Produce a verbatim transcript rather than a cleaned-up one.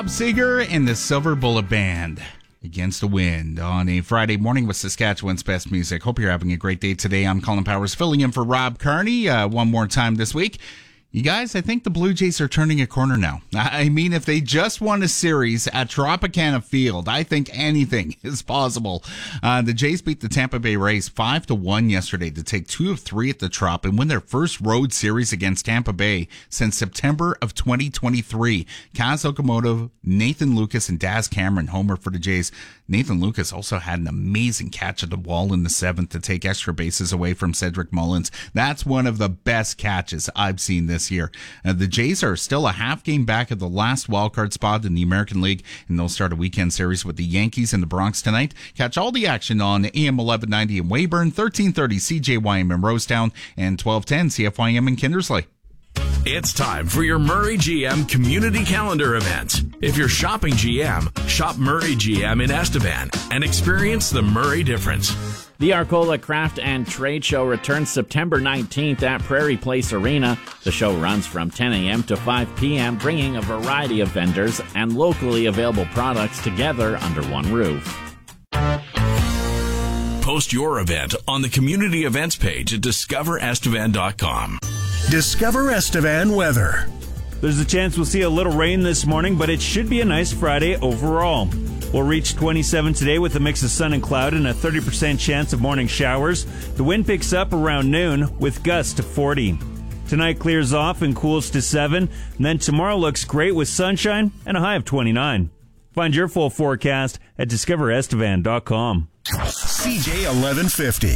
Bob Seger and the Silver Bullet Band. Against the Wind on a Friday morning with Saskatchewan's best music. Hope you're having a great day today. I'm Colin Powers, filling in for Rob Carney uh, one more time this week. You guys, I think the Blue Jays are turning a corner now. I mean, if they just won a series at Tropicana Field, I think anything is possible. Uh, the Jays beat the Tampa Bay Rays five to one yesterday to take two of three at the Trop and win their first road series against Tampa Bay since September of twenty twenty-three. Kaz Okamoto, Nathan Lucas, and Daz Cameron homer for the Jays. Nathan Lucas also had an amazing catch at the wall in the seventh to take extra bases away from Cedric Mullins. That's one of the best catches I've seen this year. Uh, the Jays are still a half game back of the last wildcard spot in the American League, and they'll start a weekend series with the Yankees and the Bronx tonight. Catch all the action on A M eleven ninety in Weyburn, thirteen thirty C J Y M in Rosetown, and twelve ten C F Y M in Kindersley. It's time for your Murray G M community calendar event. If you're shopping G M, shop Murray G M in Estevan and experience the Murray difference. The Arcola Craft and Trade Show returns September nineteenth at Prairie Place Arena. The show runs from ten a.m. to five p.m., bringing a variety of vendors and locally available products together under one roof. Post your event on the community events page at discover estevan dot com. Discover Estevan weather. There's a chance we'll see a little rain this morning, but it should be a nice Friday overall. We'll reach twenty-seven today with a mix of sun and cloud and a thirty percent chance of morning showers. The wind picks up around noon with gusts to forty. Tonight clears off and cools to seven. And then tomorrow looks great with sunshine and a high of twenty-nine. Find your full forecast at discover estevan dot com. C J eleven fifty.